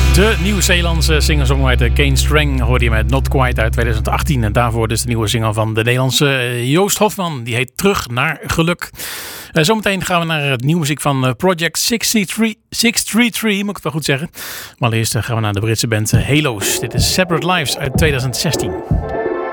De Nieuw-Zeelandse singer-songwriter Kane Strang hoorde je met Not Quite uit 2018. En daarvoor dus de nieuwe single van de Nederlandse Joost Hofman. Die heet Terug naar Geluk. Zometeen gaan we naar het nieuwe muziek van Project 633, moet ik het wel goed zeggen. Maar eerst gaan we naar de Britse band Halos. Dit is Separate Lives uit 2016.